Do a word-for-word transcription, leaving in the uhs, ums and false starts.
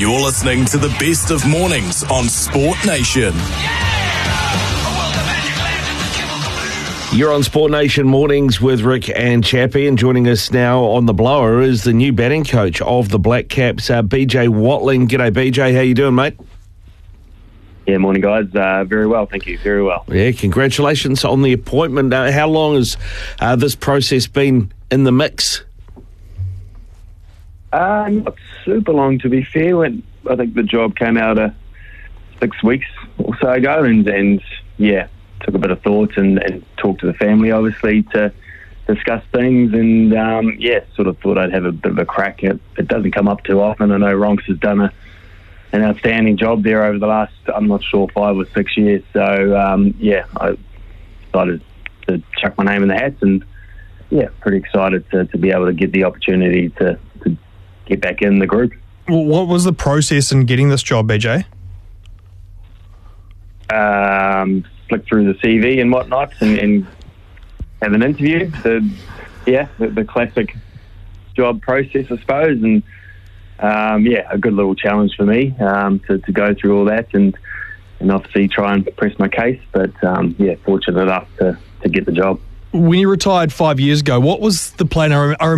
You're listening to the best of mornings on Sport Nation. You're on Sport Nation Mornings with Rick and Chappie, and joining us now on the blower is the new batting coach of the Black Caps, uh, B J Watling. G'day, B J. How you doing, mate? Yeah, morning, guys. Uh, very well, thank you. Very well. Yeah, congratulations on the appointment. Uh, how long has uh, this process been in the mix? Uh, not super long, to be fair. When I think the job came out uh, six weeks or so ago, and, and yeah, took a bit of thought and, and talked to the family, obviously, to discuss things. And um, yeah, sort of thought I'd have a bit of a crack. It, it doesn't come up too often. I know Ronks has done a, an outstanding job there over the last, I'm not sure, five or six years. So um, yeah, I decided to chuck my name in the hat, and yeah, pretty excited to, to be able to get the opportunity to, to get back in the group. Well, what was the process in getting this job, B J? Um, flick through the C V and whatnot, and, and have an interview. The, yeah, the, the classic job process, I suppose. And um, yeah, a good little challenge for me um, to, to go through all that and and obviously try and press my case. But um, yeah, fortunate enough to, to get the job. When you retired five years ago, what was the plan? I, rem- I